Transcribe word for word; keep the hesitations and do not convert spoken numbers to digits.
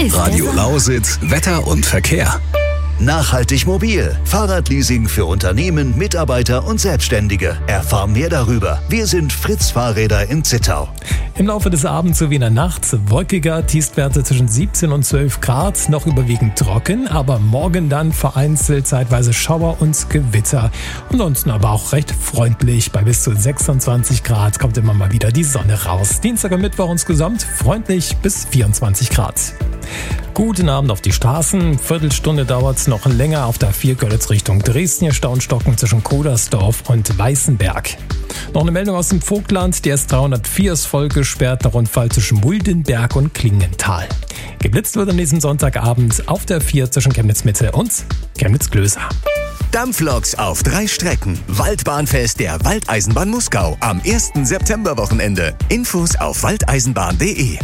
ist Radio der Lausitz, Wetter und Verkehr. Nachhaltig mobil. Fahrradleasing für Unternehmen, Mitarbeiter und Selbstständige. Erfahr mehr darüber. Wir sind Fritz Fahrräder in Zittau. Im Laufe des Abends sowie in der Nacht wolkiger, Tiefstwerte zwischen siebzehn und zwölf Grad, noch überwiegend trocken, aber morgen dann vereinzelt zeitweise Schauer und Gewitter. Ansonsten aber auch recht freundlich, bei bis zu sechsundzwanzig Grad kommt immer mal wieder die Sonne raus. Dienstag und Mittwoch insgesamt freundlich bis vierundzwanzig Grad. Guten Abend auf die Straßen. Viertelstunde dauert es noch länger auf der vier Görlitz Richtung Dresden. Hier Staunstocken zwischen Kodersdorf und Weißenberg. Noch eine Meldung aus dem Vogtland. Die S dreihundertvier ist voll gesperrt, der Rundfall zwischen Muldenberg und Klingenthal. Geblitzt wird am nächsten Sonntagabend auf der vier zwischen Chemnitz-Mitte und Chemnitz-Klöser. Dampfloks auf drei Strecken. Waldbahnfest der Waldeisenbahn Muskau am ersten September-Wochenende. Infos auf waldeisenbahn punkt de.